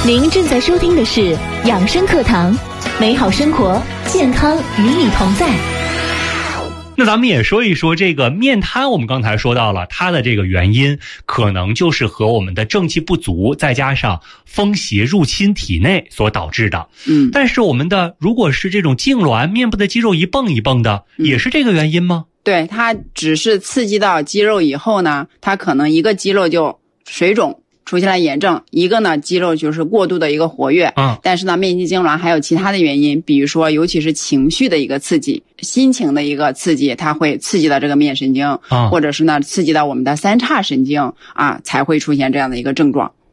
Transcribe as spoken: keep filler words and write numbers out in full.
您正在收听的是养生课堂，美好生活，健康与你同在。 那咱们也说一说这个面瘫，我们刚才说到了它的这个原因，可能就是和我们的正气不足，再加上风邪入侵体内所导致的。 嗯， 但是我们的如果是这种痉挛，面部的肌肉一蹦一蹦的， 嗯、 也是这个原因吗？ 对，它只是刺激到肌肉以后呢，它可能一个肌肉就水肿，出现了炎症，一个呢肌肉就是过度的一个活跃， 嗯， 但是呢面肌痉挛还有其他的原因，比如说尤其是情绪的一个刺激，心情的一个刺激，它会刺激到这个面神经， 嗯， 或者是呢刺激到我们的三叉神经啊，才会出现这样的一个症状。